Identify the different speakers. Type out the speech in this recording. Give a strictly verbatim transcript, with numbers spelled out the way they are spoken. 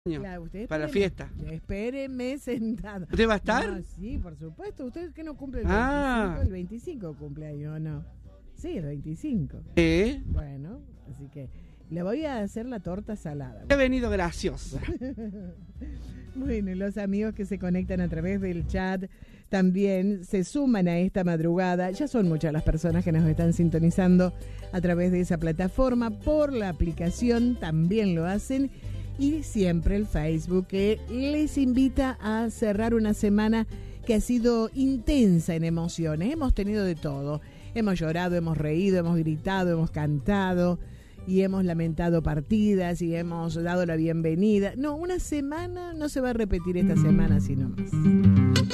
Speaker 1: Claro, usted
Speaker 2: para la
Speaker 1: espéreme,
Speaker 2: fiesta.
Speaker 1: Espéreme sentado.
Speaker 2: ¿Usted va a estar?
Speaker 1: No, sí, por supuesto. ¿Usted que no cumple el
Speaker 2: Ah.
Speaker 1: veinticinco? El veinticinco cumpleaños, ¿no? Sí, el veinticinco.
Speaker 2: ¿Eh?
Speaker 1: Bueno, así que le voy a hacer la torta salada.
Speaker 2: He venido graciosa.
Speaker 1: Bueno, y los amigos que se conectan a través del chat también se suman a esta madrugada. Ya son muchas las personas que nos están sintonizando a través de esa plataforma. Por la aplicación también lo hacen. Y siempre el Facebook, que les invita a cerrar una semana que ha sido intensa en emociones. Hemos tenido de todo. Hemos llorado, hemos reído, hemos gritado, hemos cantado y hemos lamentado partidas y hemos dado la bienvenida. No, una semana no se va a repetir esta semana, sino más.